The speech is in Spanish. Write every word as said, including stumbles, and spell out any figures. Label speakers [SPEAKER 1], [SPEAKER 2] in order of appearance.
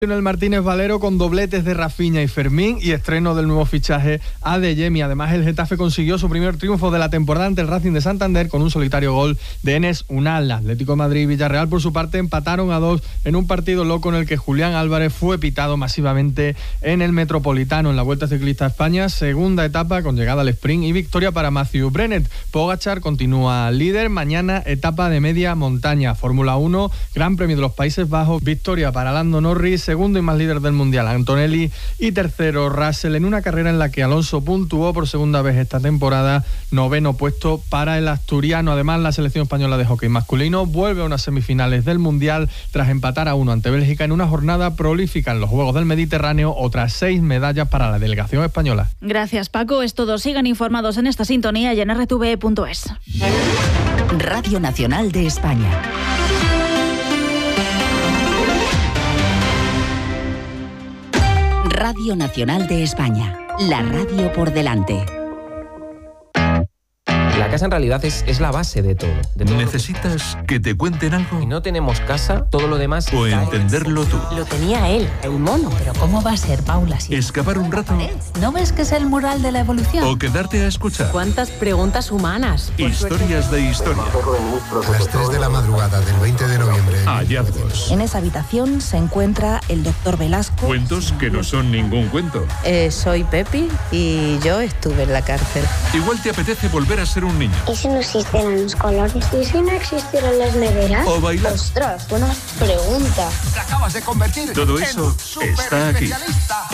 [SPEAKER 1] El Martínez Valero con dobletes de Rafinha y Fermín y estreno del nuevo fichaje Adeyemi. Además, el Getafe consiguió su primer triunfo de la temporada ante el Racing de Santander con un solitario gol de Enes Unal. Atlético de Madrid y Villarreal, por su parte, empataron a dos en un partido loco en el que Julián Álvarez fue pitado masivamente en el Metropolitano en la Vuelta Ciclista a España, segunda etapa con llegada al sprint y victoria para Matthew Bennett. Pogačar continúa líder. Mañana etapa de media montaña. Fórmula uno, Gran Premio de los Países Bajos, victoria para Lando Norris, segundo y más líder del Mundial Antonelli y tercero Russell, en una carrera en la que Alonso puntuó por segunda vez esta temporada, noveno puesto para el asturiano. Además, la selección española de hockey masculino vuelve a unas semifinales del Mundial tras empatar a uno ante Bélgica en una jornada prolífica en los Juegos del Mediterráneo, otras seis medallas para la delegación española.
[SPEAKER 2] Gracias, Paco. Es todo. Sigan informados en esta sintonía y en erre te ve punto es.
[SPEAKER 3] Radio Nacional de España. Radio Nacional de España, la radio por delante.
[SPEAKER 4] La casa en realidad es, es la base de todo, de todo.
[SPEAKER 5] ¿Necesitas que te cuenten algo?
[SPEAKER 4] Si no tenemos casa, todo lo demás...
[SPEAKER 5] O entenderlo tú.
[SPEAKER 6] Lo tenía él, el mono. Pero ¿cómo va a ser, Paula? Si
[SPEAKER 5] ¿Escapar un rato?
[SPEAKER 6] ¿No ves que es el mural de la evolución?
[SPEAKER 5] ¿O quedarte a escuchar?
[SPEAKER 6] ¿Cuántas preguntas humanas?
[SPEAKER 5] Historias de historia.
[SPEAKER 7] A las tres de la madrugada del veinte de noviembre.
[SPEAKER 5] Hallazgos.
[SPEAKER 8] En esa habitación se encuentra el doctor Velasco.
[SPEAKER 5] Cuentos que no son ningún cuento.
[SPEAKER 9] Eh, soy Pepi y yo estuve en la cárcel.
[SPEAKER 5] Igual te apetece volver a ser un niño.
[SPEAKER 10] ¿Y si no existieran los colores? ¿Y si no existieran las neveras?
[SPEAKER 5] O bailar.
[SPEAKER 10] Ostras, buena pregunta.
[SPEAKER 7] Te acabas de convertir
[SPEAKER 5] Todo eso
[SPEAKER 7] en
[SPEAKER 5] está aquí.
[SPEAKER 7] superespecialista.